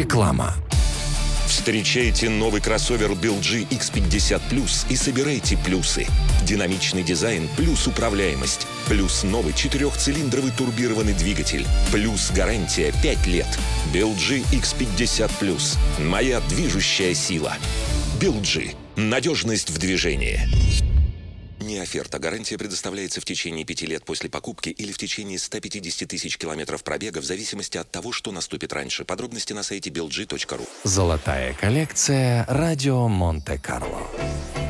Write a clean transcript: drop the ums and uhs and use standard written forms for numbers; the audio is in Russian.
Реклама. Встречайте новый кроссовер BLG X50 Plus и собирайте плюсы. Динамичный дизайн плюс управляемость. Плюс новый 4-цилиндровый турбированный двигатель. Плюс гарантия 5 лет. BLG X50 Plus. Моя движущая сила. BLG. Надежность в движении. Не оферта. Гарантия предоставляется в течение 5 лет после покупки или в течение 150 тысяч километров пробега в зависимости от того, что наступит раньше. Подробности на сайте blg.ru. Золотая коллекция «Радио Монте-Карло».